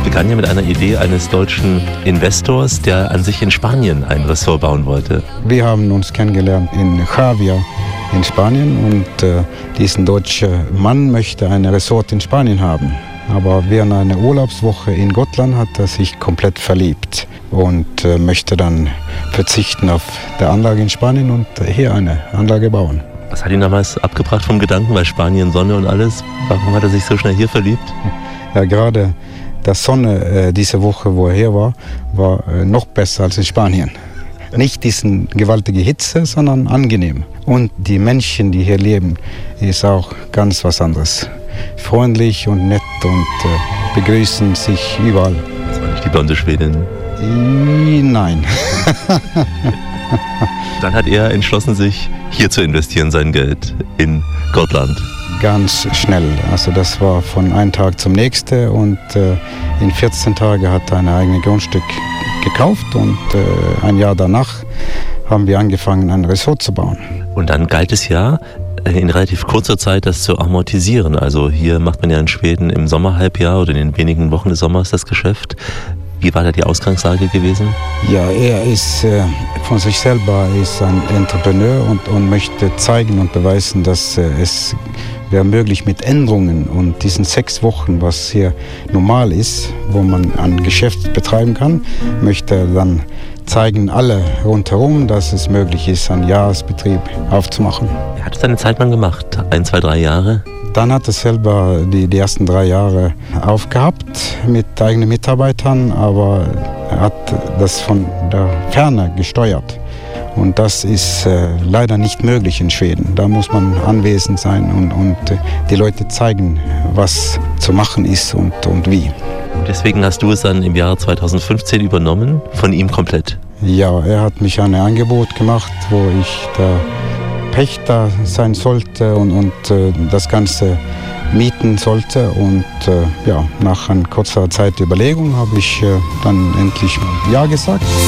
begann ja mit einer Idee eines deutschen Investors, der an sich in Spanien ein Ressort bauen wollte. Wir haben uns kennengelernt in Xàbia in Spanien und diesen deutschen Mann möchte ein Ressort in Spanien haben. Aber während einer Urlaubswoche in Gotland hat er sich komplett verliebt und möchte dann verzichten auf die Anlage in Spanien und hier eine Anlage bauen. Was hat ihn damals abgebracht vom Gedanken, weil Spanien, Sonne und alles? Warum hat er sich so schnell hier verliebt? Ja, gerade die Sonne diese Woche, wo er hier war noch besser als in Spanien. Nicht diese gewaltige Hitze, sondern angenehm. Und die Menschen, die hier leben, ist auch ganz was anderes. Freundlich und nett und begrüßen sich überall. Das war nicht die blonde Schwedin? Nein. Dann hat er entschlossen, sich hier zu investieren, sein Geld in Gotland. Ganz schnell. Also das war von einem Tag zum nächsten und in 14 Tagen hat er ein eigenes Grundstück gekauft und ein Jahr danach haben wir angefangen, ein Resort zu bauen. Und dann galt es ja, in relativ kurzer Zeit das zu amortisieren. Also hier macht man ja in Schweden im Sommerhalbjahr oder in den wenigen Wochen des Sommers das Geschäft. Wie war da die Ausgangslage gewesen? Ja, er ist von sich selber ist ein Entrepreneur und möchte zeigen und beweisen, dass es wäre möglich mit Änderungen und diesen 6 Wochen, was hier normal ist, wo man ein Geschäft betreiben kann, möchte er dann zeigen alle rundherum, dass es möglich ist, einen Jahresbetrieb aufzumachen. Er hat es eine Zeit lang gemacht, 1, 2, 3 Jahre. Dann hat er selber die ersten 3 Jahre aufgehabt mit eigenen Mitarbeitern, aber er hat das von der Ferne gesteuert. Und das ist leider nicht möglich in Schweden. Da muss man anwesend sein und die Leute zeigen, was zu machen ist und wie. Und deswegen hast du es dann im Jahre 2015 übernommen, von ihm komplett? Ja, er hat mich ein Angebot gemacht, wo ich der Pächter sein sollte und das Ganze mieten sollte. Und nach einer kurzer Zeit Überlegung habe ich dann endlich Ja gesagt.